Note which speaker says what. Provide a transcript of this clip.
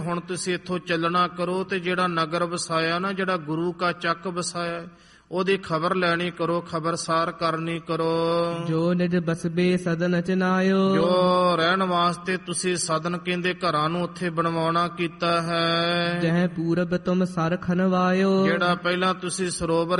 Speaker 1: ਹੁਣ ਤੁਸੀਂ ਇੱਥੋਂ ਚੱਲਣਾ ਕਰੋ ਤੇ ਜਿਹੜਾ ਨਗਰ ਵਸਾਇਆ ਨਾ, ਜਿਹੜਾ ਗੁਰੂ ਕਾ ਚੱਕ ਵਸਾਇਆ, ਉਹਦੀ ਖਬਰ ਲੈਣੀ ਕਰੋ, ਖਬਰਸਾਰ ਕਰਨੀ ਕਰੋ।
Speaker 2: ਜੋ ਨਿਜ ਬਸਬੇ ਸਦਨ ਚਨਾਇਓ,
Speaker 1: ਜੋ ਰਹਿਣ ਵਾਸਤੇ ਤੁਸੀਂ ਸਦਨ ਕਹਿੰਦੇ ਘਰਾਂ ਨੂੰ ਉੱਥੇ ਬਣਵਾਉਣਾ ਕੀਤਾ ਹੈ।
Speaker 2: ਜਹ ਪੂਰਬ ਤੁਮ ਸਰ ਖਨਵਾਇਓ,
Speaker 1: ਜਿਹੜਾ ਪਹਿਲਾਂ ਤੁਸੀਂ ਸਰੋਵਰ